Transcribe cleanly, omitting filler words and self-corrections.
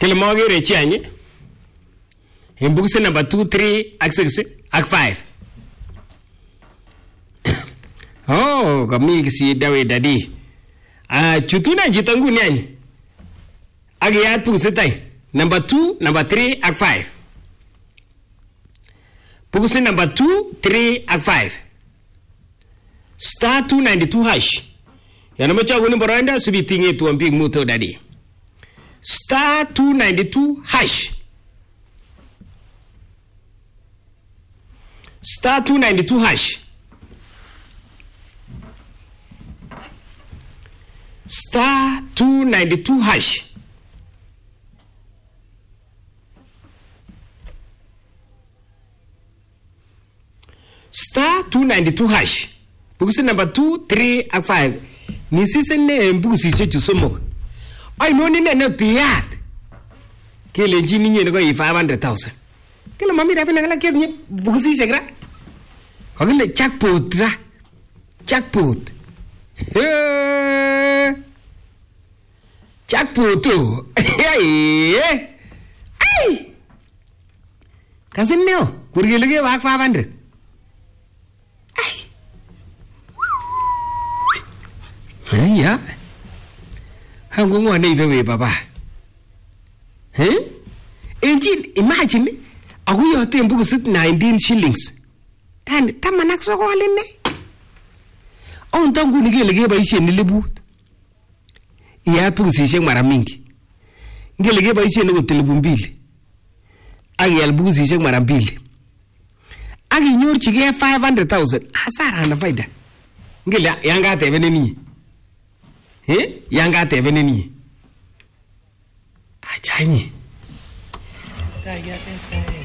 Kile magere chanye. In bukusit number 2, 3, ak 6, ak 5. Oh, kami kisi dawe dadi. Chutuna jitangu nyani. Ak iyat bukusit ay. Number 2, number 3, ak 5. Bukusit number 2, 3, ak 5. Star 292 hash. Yana macha guni boroinda subitinge tuambie muto dadi. Star 292 hash. Star 292 hash. Star 292 hash. Star 292 hash. Bukusi number 2, 3, and 5. Ni sisi ne mbukusi se chusomo. Ay no ni ne tiyat. Kele jini nye ne ko 500,000. Kele mami rafi na kala kia nye bukusi se gra. Kagile jackpot ra. Jackpot. Jackpot to. Ay. Kasin neo. Kurgile ke wak 500. Yeah. How go on even papa? Imagine a we are 19 shillings. And Tamanak so all in it. On Tangu Nigel by Shin Lillibut. Ya Pussy Maramingi. Gillige by Shin Tilbumbil. Agial Buzi Marambil. Agi Nur Chige 500,000. Asara and a fighter. Gilla Yanga Tevenini. Yanga Tevenini. Achani.